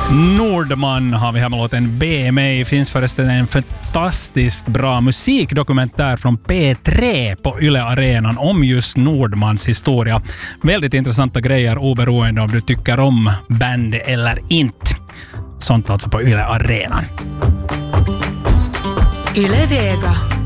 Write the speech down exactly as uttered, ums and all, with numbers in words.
Nordman har vi här med låten Be mig. Finns förresten en fantastiskt bra musikdokumentär från P tre på Yle Arenan om just Nordmans historia. Väldigt intressanta grejer oberoende om du tycker om band eller inte. Sånt alltså på Yle Arenan. Yle Vega.